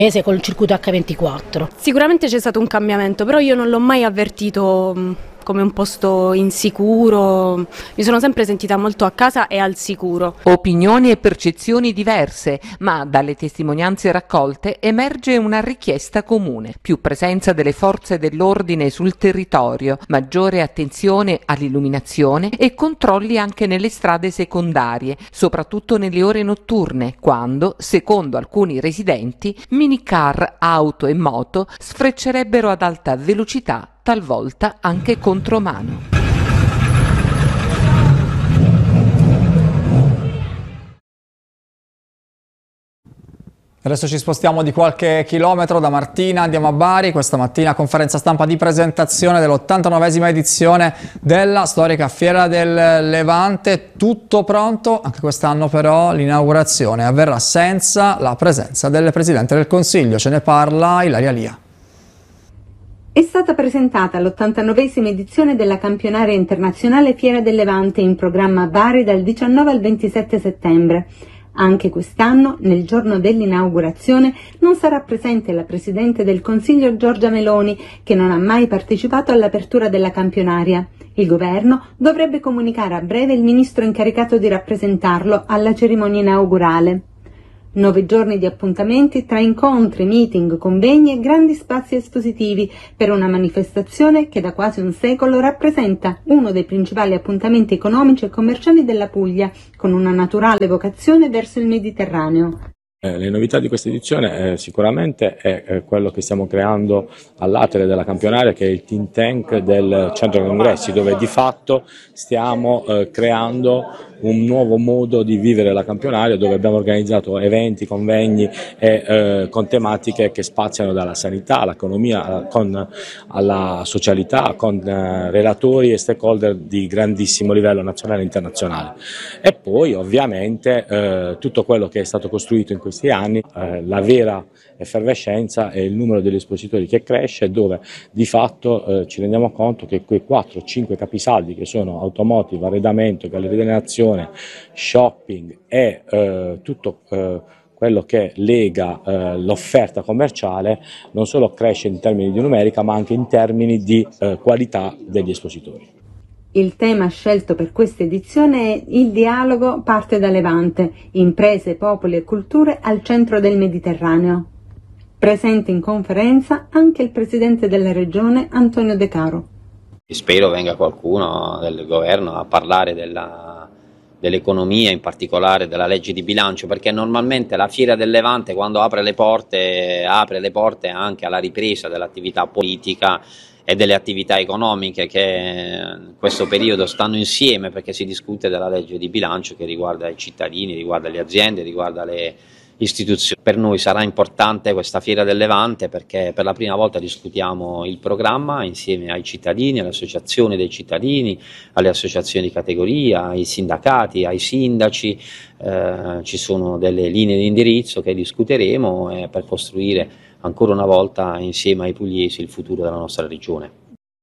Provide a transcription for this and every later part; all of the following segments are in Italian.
col circuito H24. Sicuramente c'è stato un cambiamento, però io non l'ho mai avvertito come un posto insicuro, mi sono sempre sentita molto a casa e al sicuro. Opinioni e percezioni diverse, ma dalle testimonianze raccolte emerge una richiesta comune: più presenza delle forze dell'ordine sul territorio, maggiore attenzione all'illuminazione e controlli anche nelle strade secondarie, soprattutto nelle ore notturne, quando, secondo alcuni residenti, minicar, auto e moto sfreccerebbero ad alta velocità, talvolta anche contromano. Adesso ci spostiamo di qualche chilometro da Martina, andiamo a Bari. Questa mattina conferenza stampa di presentazione dell'89esima edizione della storica Fiera del Levante. Tutto pronto, anche quest'anno però l'inaugurazione avverrà senza la presenza del Presidente del Consiglio. Ce ne parla Ilaria Lia. È stata presentata l'89esima edizione della campionaria internazionale Fiera del Levante, in programma a Bari dal 19 al 27 settembre. Anche quest'anno, nel giorno dell'inaugurazione, non sarà presente la Presidente del Consiglio Giorgia Meloni, che non ha mai partecipato all'apertura della campionaria. Il governo dovrebbe comunicare a breve il ministro incaricato di rappresentarlo alla cerimonia inaugurale. 9 giorni di appuntamenti tra incontri, meeting, convegni e grandi spazi espositivi per una manifestazione che da quasi un secolo rappresenta uno dei principali appuntamenti economici e commerciali della Puglia, con una naturale vocazione verso il Mediterraneo. Le novità di questa edizione sicuramente è quello che stiamo creando all'atere della campionaria, che è il think tank del centro congressi, dove di fatto stiamo creando un nuovo modo di vivere la campionaria, dove abbiamo organizzato eventi, convegni con tematiche che spaziano dalla sanità all'economia, alla socialità, con relatori e stakeholder di grandissimo livello nazionale e internazionale. E poi ovviamente tutto quello che è stato costruito in questi anni, la vera effervescenza è il numero degli espositori che cresce, dove di fatto ci rendiamo conto che quei 4-5 capisaldi che sono automotive, arredamento, galleria delle nazioni, shopping e tutto quello che lega l'offerta commerciale non solo cresce in termini di numerica, ma anche in termini di qualità degli espositori. Il tema scelto per questa edizione è il dialogo parte da Levante, imprese, popoli e culture al centro del Mediterraneo. Presente in conferenza anche il presidente della regione Antonio De Caro. Spero venga qualcuno del governo a parlare dell'economia, in particolare della legge di bilancio, perché normalmente la Fiera del Levante, quando apre le porte anche alla ripresa dell'attività politica e delle attività economiche che in questo periodo stanno insieme, perché si discute della legge di bilancio che riguarda i cittadini, riguarda le aziende, riguarda le istituzioni. Per noi sarà importante questa Fiera del Levante perché per la prima volta discutiamo il programma insieme ai cittadini, alle associazioni dei cittadini, alle associazioni di categoria, ai sindacati, ai sindaci. Ci sono delle linee di indirizzo che discuteremo per costruire ancora una volta insieme ai pugliesi il futuro della nostra regione.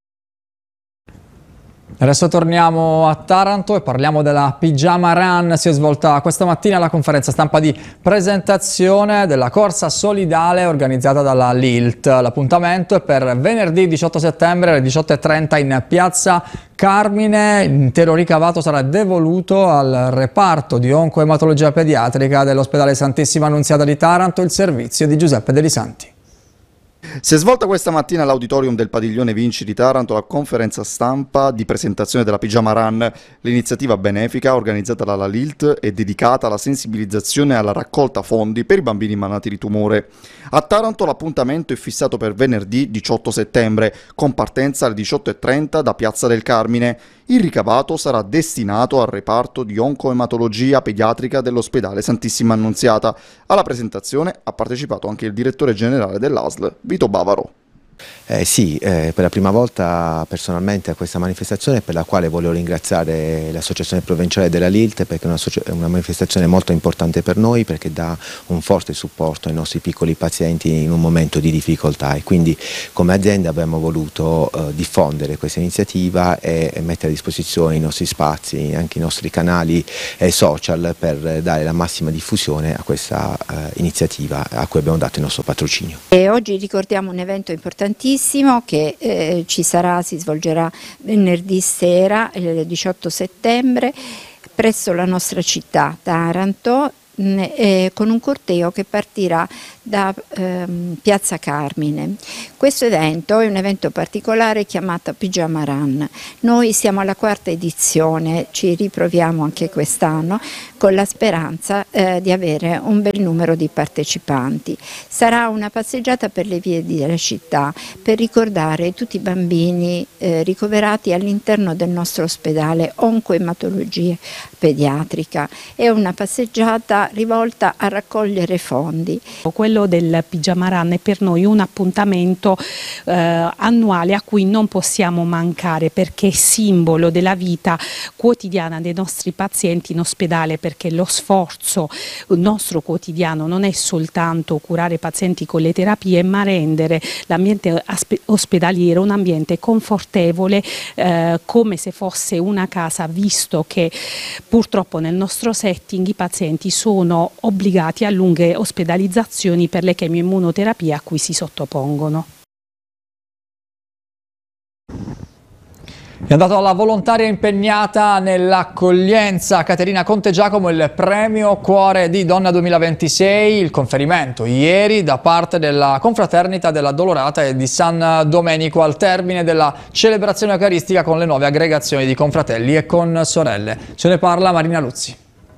Adesso torniamo a Taranto e parliamo della Pigiama Run. Si è svolta questa mattina la conferenza stampa di presentazione della corsa solidale organizzata dalla LILT. L'appuntamento è per venerdì 18 settembre alle 18:30 in piazza Carmine. L'intero ricavato sarà devoluto al reparto di oncoematologia pediatrica dell'ospedale Santissima Annunziata di Taranto, il servizio di Giuseppe Delisanti. Si è svolta questa mattina all'auditorium del Padiglione Vinci di Taranto la conferenza stampa di presentazione della Pigiama Run. L'iniziativa benefica organizzata dalla LILT è dedicata alla sensibilizzazione e alla raccolta fondi per i bambini malati di tumore. A Taranto l'appuntamento è fissato per venerdì 18 settembre, con partenza alle 18:30 da Piazza del Carmine. Il ricavato sarà destinato al reparto di oncoematologia pediatrica dell'ospedale Santissima Annunziata. Alla presentazione ha partecipato anche il direttore generale dell'ASL, Vito Bavaro. Sì, per la prima volta personalmente a questa manifestazione, per la quale voglio ringraziare l'Associazione Provinciale della LILT, perché è una manifestazione molto importante per noi, perché dà un forte supporto ai nostri piccoli pazienti in un momento di difficoltà, e quindi come azienda abbiamo voluto diffondere questa iniziativa e mettere a disposizione i nostri spazi, anche i nostri canali social, per dare la massima diffusione a questa iniziativa a cui abbiamo dato il nostro patrocinio. E oggi ricordiamo un evento importantissimo che si svolgerà venerdì sera, il 18 settembre, presso la nostra città, Taranto, con un corteo che partirà da Piazza Carmine. Questo evento è un evento particolare chiamato Pigiama Run. Noi siamo alla 4ª edizione, ci riproviamo anche quest'anno con la speranza di avere un bel numero di partecipanti. Sarà una passeggiata per le vie della città per ricordare tutti i bambini ricoverati all'interno del nostro ospedale oncoematologia pediatrica. È una passeggiata rivolta a raccogliere fondi. Quello del Pigiama Run è per noi un appuntamento annuale a cui non possiamo mancare, perché è simbolo della vita quotidiana dei nostri pazienti in ospedale, perché lo sforzo nostro quotidiano non è soltanto curare i pazienti con le terapie, ma rendere l'ambiente ospedaliero un ambiente confortevole, come se fosse una casa, visto che purtroppo nel nostro setting i pazienti sono obbligati a lunghe ospedalizzazioni per le chemioimmunoterapie a cui si sottopongono. È andato alla volontaria impegnata nell'accoglienza Caterina Contegiacomo il premio Cuore di Donna 2026, il conferimento ieri da parte della confraternita della Dolorata e di San Domenico al termine della celebrazione eucaristica con le nuove aggregazioni di confratelli e con sorelle. Ce ne parla Marina Luzzi.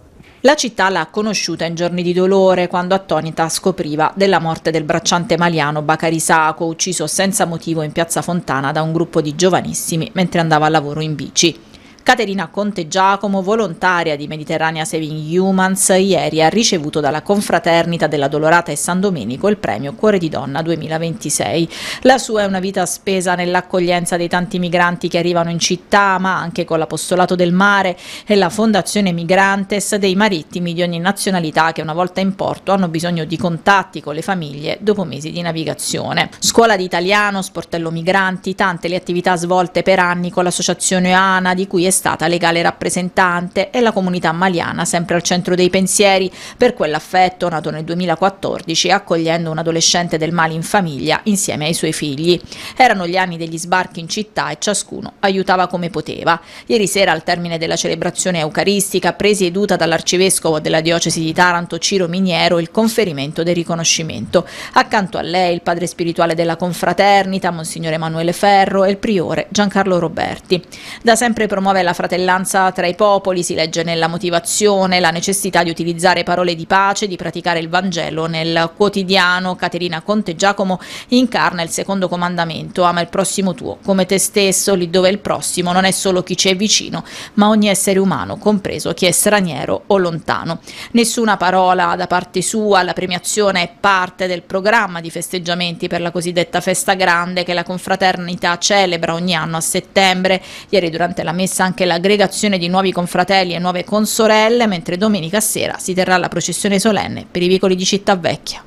La città l'ha conosciuta in giorni di dolore, quando attonita scopriva della morte del bracciante maliano Bakari Sako, ucciso senza motivo in piazza Fontana da un gruppo di giovanissimi mentre andava a lavoro in bici. Caterina Contegiacomo, volontaria di Mediterranea Saving Humans, ieri ha ricevuto dalla confraternita della Dolorata e San Domenico il premio Cuore di Donna 2026. La sua è una vita spesa nell'accoglienza dei tanti migranti che arrivano in città, ma anche con l'Apostolato del Mare e la Fondazione Migrantes dei marittimi di ogni nazionalità che una volta in porto hanno bisogno di contatti con le famiglie dopo mesi di navigazione. Scuola di italiano, sportello migranti, tante le attività svolte per anni con l'associazione ANA, di cui è stata legale rappresentante, e la comunità maliana sempre al centro dei pensieri per quell'affetto nato nel 2014 accogliendo un adolescente del Mali in famiglia insieme ai suoi figli. Erano gli anni degli sbarchi in città e ciascuno aiutava come poteva. Ieri sera, al termine della celebrazione eucaristica presieduta dall'arcivescovo della diocesi di Taranto Ciro Miniero, il conferimento del riconoscimento. Accanto a lei il padre spirituale della confraternita Monsignore Emanuele Ferro e il priore Giancarlo Roberti. Da sempre promuove la fratellanza tra i popoli, si legge nella motivazione, la necessità di utilizzare parole di pace, di praticare il Vangelo nel quotidiano. Caterina Contegiacomo incarna il secondo comandamento: ama il prossimo tuo come te stesso, lì dove il prossimo non è solo chi ci è vicino, ma ogni essere umano, compreso chi è straniero o lontano. Nessuna parola da parte sua. La premiazione è parte del programma di festeggiamenti per la cosiddetta festa grande che la confraternita celebra ogni anno a settembre. Ieri durante la messa anche l'aggregazione di nuovi confratelli e nuove consorelle, mentre domenica sera si terrà la processione solenne per i vicoli di Città Vecchia.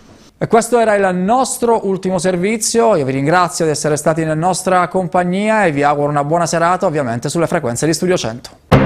E questo era il nostro ultimo servizio. Io vi ringrazio di essere stati in nostra compagnia e vi auguro una buona serata, ovviamente sulle frequenze di Studio 100.